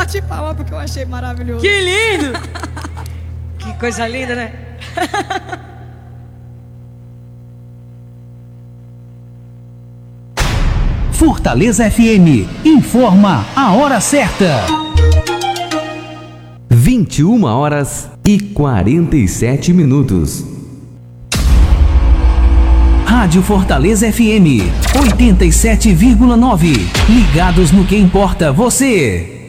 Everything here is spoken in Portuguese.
bate palma porque eu achei maravilhoso. Que lindo! Que coisa linda, né? Fortaleza FM informa a hora certa. 21h47. Rádio Fortaleza FM 87,9. Ligados no que importa você.